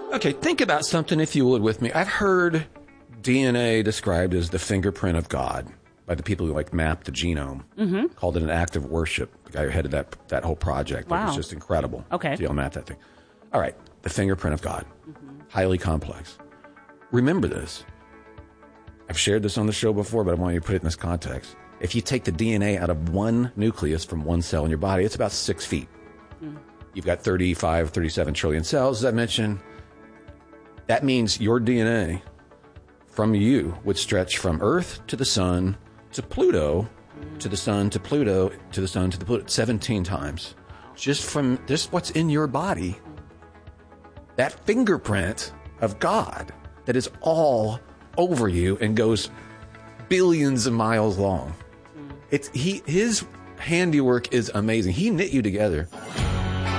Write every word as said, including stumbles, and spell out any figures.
Okay, think about something, if you would, with me. I've heard D N A described as the fingerprint of God by the people who like map the genome. Mm-hmm. Called it an act of worship. The guy who headed that that whole project. Wow. It was just incredible. Okay. To be able to map that thing. All right, the fingerprint of God. Mm-hmm. Highly complex. Remember this. I've shared this on the show before, but I want you to put it in this context. If you take the D N A out of one nucleus from one cell in your body, it's about six feet. Mm. You've got thirty-five, thirty-seven trillion cells, as I mentioned. That means your D N A from you would stretch from Earth to the sun to Pluto to the sun to Pluto to the sun to the Pluto seventeen times. Just from just what's in your body. That fingerprint of God that is all over you and goes billions of miles long. It's he his handiwork is amazing. He knit you together.